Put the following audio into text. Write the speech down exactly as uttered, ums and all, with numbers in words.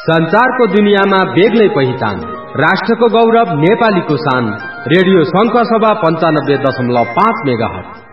संचारको दुनियाँमा बेग्लै पहिचान, राष्ट्रको गौरव नेपालीको शान। रेडियो शंख सभा पञ्चानब्बे दशमलव पाँच मेगाहर्ज।